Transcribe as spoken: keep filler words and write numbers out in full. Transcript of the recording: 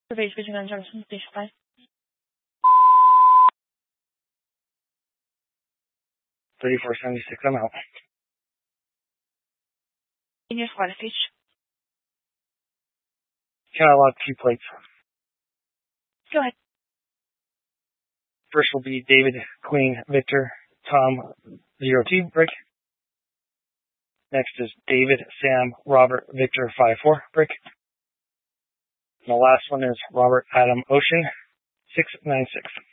Surveys Vision on Junction Station five. thirty-four seventy-six, I'm out. In your squad stage. Can I log two plates? Go ahead. First will be David, Queen, Victor, Tom, zero two, break. Next is David, Sam, Robert, Victor, five four, break. And the last one is Robert, Adam, Ocean, six nine six.